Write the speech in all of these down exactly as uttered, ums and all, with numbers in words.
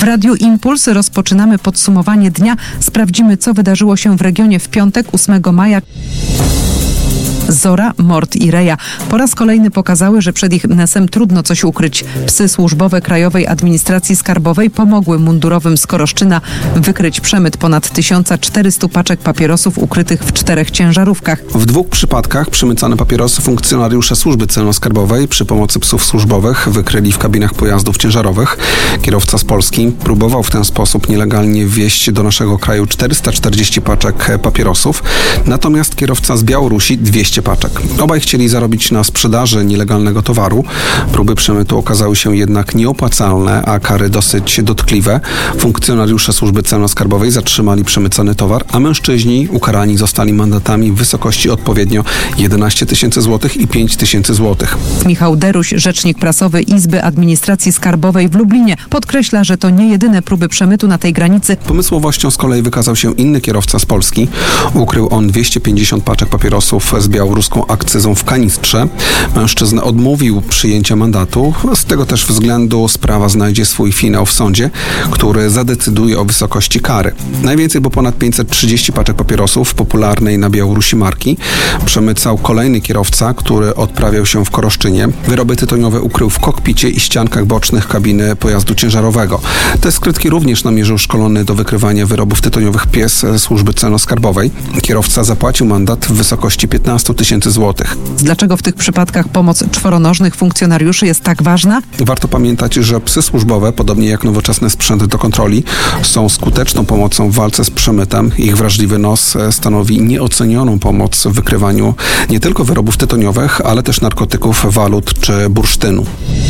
Radiu Impuls rozpoczynamy podsumowanie dnia. Sprawdzimy, co wydarzyło się w regionie w piątek, ósmego maja. Zora, Mord i Reja po raz kolejny pokazały, że przed ich nesem trudno coś ukryć. Psy służbowe Krajowej Administracji Skarbowej pomogły mundurowym z Koroszczyna wykryć przemyt ponad tysiąc czterysta paczek papierosów ukrytych w czterech ciężarówkach. W dwóch przypadkach przemycane papierosy funkcjonariusze Służby Celno-Skarbowej przy pomocy psów służbowych wykryli w kabinach pojazdów ciężarowych. Kierowca z Polski próbował w ten sposób nielegalnie wwieźć do naszego kraju czterysta czterdzieści paczek papierosów, natomiast kierowca z Białorusi dwieście paczek. Obaj chcieli zarobić na sprzedaży nielegalnego towaru. Próby przemytu okazały się jednak nieopłacalne, a kary dosyć dotkliwe. Funkcjonariusze Służby Celno-Skarbowej zatrzymali przemycony towar, a mężczyźni ukarani zostali mandatami w wysokości odpowiednio jedenaście tysięcy złotych i pięć tysięcy złotych. Michał Deruś, rzecznik prasowy Izby Administracji Skarbowej w Lublinie, podkreśla, że to nie jedyne próby przemytu na tej granicy. Pomysłowością z kolei wykazał się inny kierowca z Polski. Ukrył on dwieście pięćdziesiąt paczek papierosów z białoruską akcyzą w kanistrze. Mężczyzna odmówił przyjęcia mandatu. Z tego też względu sprawa znajdzie swój finał w sądzie, który zadecyduje o wysokości kary. Najwięcej, bo ponad pięćset trzydzieści paczek papierosów popularnej na Białorusi marki przemycał kolejny kierowca, który odprawiał się w Koroszczynie. Wyroby tytoniowe ukrył w kokpicie i ściankach bocznych kabiny pojazdu ciężarowego. Te skrytki również namierzył szkolony do wykrywania wyrobów tytoniowych pies Służby Celno-Skarbowej. Kierowca zapłacił mandat w wysokości piętnaście tysięcy złotych. Dlaczego w tych przypadkach pomoc czworonożnych funkcjonariuszy jest tak ważna? Warto pamiętać, że psy służbowe, podobnie jak nowoczesny sprzęt do kontroli, są skuteczną pomocą w walce z przemytem. Ich wrażliwy nos stanowi nieocenioną pomoc w wykrywaniu nie tylko wyrobów tytoniowych, ale też narkotyków, walut czy bursztynu.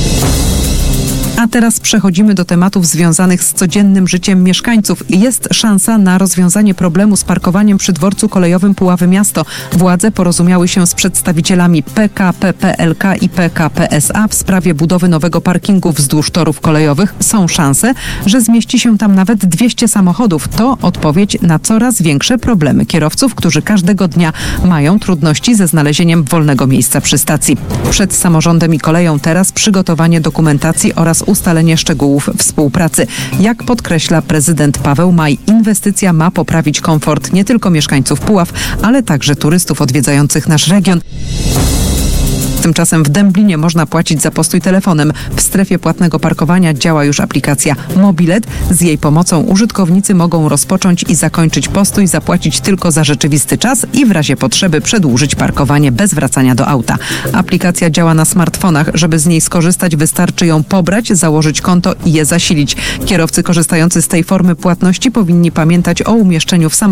A teraz przechodzimy do tematów związanych z codziennym życiem mieszkańców. Jest szansa na rozwiązanie problemu z parkowaniem przy dworcu kolejowym Puławy-Miasto. Władze porozumiały się z przedstawicielami P K P P L K i P K P S A w sprawie budowy nowego parkingu wzdłuż torów kolejowych. Są szanse, że zmieści się tam nawet dwieście samochodów. To odpowiedź na coraz większe problemy kierowców, którzy każdego dnia mają trudności ze znalezieniem wolnego miejsca przy stacji. Przed samorządem i koleją teraz przygotowanie dokumentacji oraz ustalenie szczegółów współpracy. Jak podkreśla prezydent Paweł Maj, inwestycja ma poprawić komfort nie tylko mieszkańców Puław, ale także turystów odwiedzających nasz region. Tymczasem w Dęblinie można płacić za postój telefonem. W strefie płatnego parkowania działa już aplikacja Mobilet. Z jej pomocą użytkownicy mogą rozpocząć i zakończyć postój, zapłacić tylko za rzeczywisty czas i w razie potrzeby przedłużyć parkowanie bez wracania do auta. Aplikacja działa na smartfonach. Żeby z niej skorzystać, wystarczy ją pobrać, założyć konto i je zasilić. Kierowcy korzystający z tej formy płatności powinni pamiętać o umieszczeniu w samochodzie